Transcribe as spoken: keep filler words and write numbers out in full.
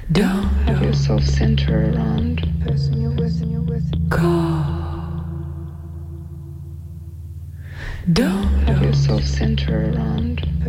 Don't have yourself center around person you're with and you're with. Call. Don't have yourself center around